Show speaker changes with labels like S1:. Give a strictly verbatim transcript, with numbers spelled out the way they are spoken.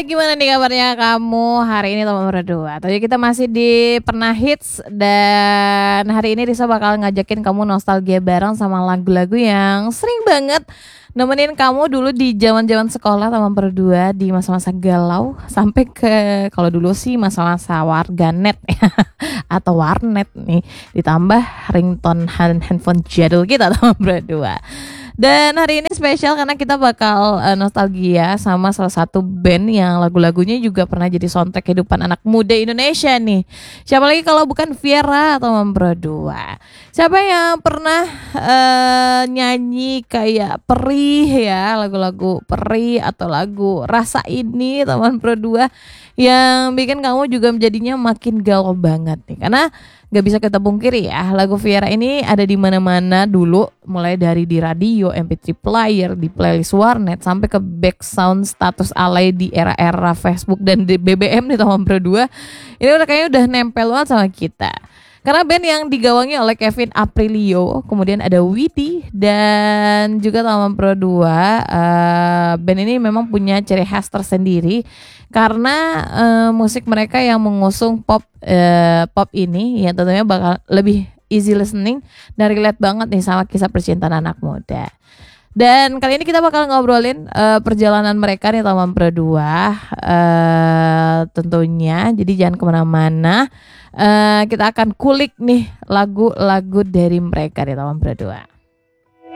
S1: gimana nih kabarnya kamu hari ini teman berdua? Tadi kita masih di Pernah Hits dan hari ini Risa bakal ngajakin kamu nostalgia bareng sama lagu-lagu yang sering banget nemenin kamu dulu di zaman-zaman sekolah teman berdua, di masa-masa galau sampai ke kalau dulu sih masa-masa warganet atau warnet nih, ditambah ringtone handphone jadul kita teman berdua. Dan hari ini spesial karena kita bakal uh, nostalgia sama salah satu band yang lagu-lagunya juga pernah jadi soundtrack kehidupan anak muda Indonesia nih. Siapa lagi kalau bukan Viera atau Membro dua. Siapa yang pernah uh, nyanyi kayak Perih ya, lagu-lagu Perih atau lagu Rasa Ini teman Pro dua yang bikin kamu juga menjadinya makin galau banget nih. Karena gak bisa kita pungkiri ya, lagu Viera ini ada di mana-mana dulu, mulai dari di radio, M P tiga player, di playlist warnet, sampai ke back sound status alay di era-era Facebook dan di B B M nih teman Pro dua. Ini udah kayaknya udah nempel banget sama kita. Karena band yang digawangi oleh Kevin Aprilio, kemudian ada Widi dan juga teman Pro dua. Uh, band ini memang punya ciri khas tersendiri karena uh, musik mereka yang mengusung pop uh, pop ini ya tentunya bakal lebih easy listening dan relate banget nih sama kisah percintaan anak muda. Dan kali ini kita bakal ngobrolin uh, perjalanan mereka nih teman Pro dua uh, tentunya. Jadi jangan kemana-mana. Uh, kita akan kulik nih lagu-lagu dari mereka nih teman Pro dua.